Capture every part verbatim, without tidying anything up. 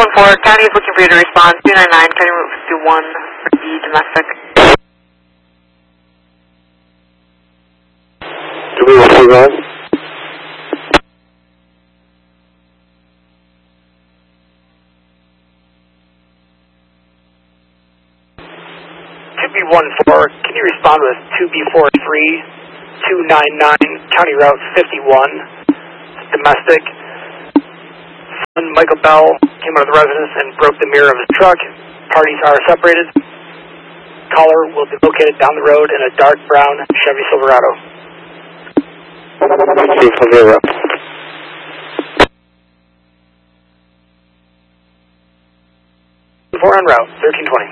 one four, County is looking for you to respond. two nine nine, County Route fifty-one for the domestic. Do we want to run? two B one four, can you respond with two B four three, two nine nine, County Route fifty-one, domestic. Son Michael Bell came out of the residence and broke the mirror of his truck. Parties are separated. Caller will be located down the road in a dark brown Chevy Silverado. Silverado. four en route, thirteen twenty.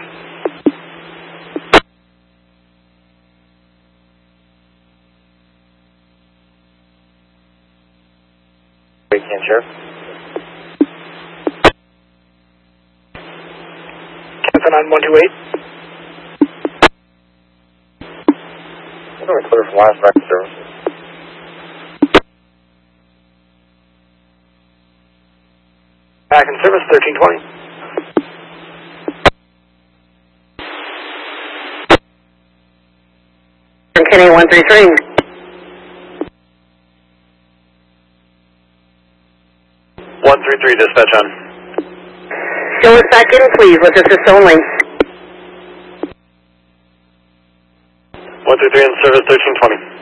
Weekend, Sheriff. Cancel on one two eight. I'm going to clear from last night service. Back in service, thirteen twenty. From Kenny one three three. one three three, dispatch on. Show us back in, please, with assist only. one three three in service, thirteen twenty.